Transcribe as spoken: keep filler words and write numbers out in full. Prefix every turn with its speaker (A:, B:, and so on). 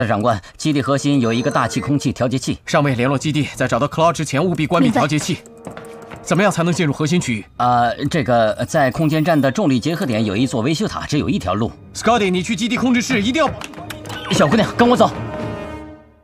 A: 长官，基地核心有一个大气空气调节器。
B: 上尉联络基地，在找到克劳之前务必关闭调节器。怎么样才能进入核心区域？
A: 呃，这个在空间站的重力结合点有一座维修塔，只有一条路。
B: Scotty， 你去基地控制室，一定要。
A: 小姑娘，跟我走。